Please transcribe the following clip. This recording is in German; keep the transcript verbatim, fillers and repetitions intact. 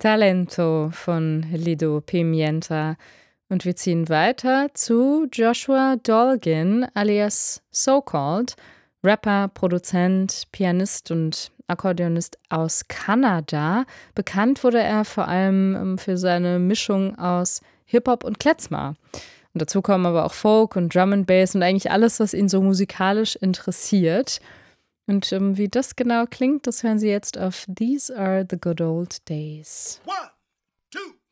Talento von Lido Pimienta. Und wir ziehen weiter zu Joshua Dolgin alias So-Called, Rapper, Produzent, Pianist und Akkordeonist aus Kanada. Bekannt wurde er vor allem ähm, für seine Mischung aus Hip-Hop und Klezmer. Und dazu kommen aber auch Folk und Drum and Bass und eigentlich alles, was ihn so musikalisch interessiert. Und ähm, wie das genau klingt, das hören Sie jetzt auf These Are the Good Old Days. One, two.